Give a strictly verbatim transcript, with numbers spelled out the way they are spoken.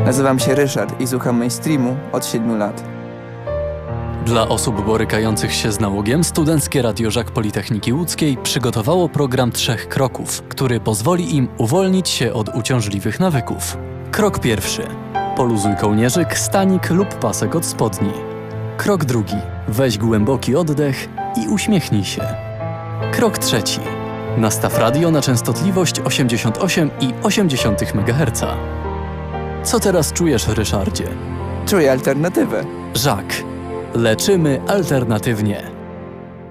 Nazywam się Ryszard i słucham mainstreamu od siedmiu lat. Dla osób borykających się z nałogiem Studenckie Radio Żak Politechniki Łódzkiej przygotowało program trzech kroków, który pozwoli im uwolnić się od uciążliwych nawyków. Krok pierwszy. Poluzuj kołnierzyk, stanik lub pasek od spodni. Krok drugi. Weź głęboki oddech i uśmiechnij się. Krok trzeci. Nastaw radio na częstotliwość osiemdziesiąt osiem i osiem dziesiątych megaherca. Co teraz czujesz, Ryszardzie? Czuję alternatywę. Żak. Leczymy alternatywnie.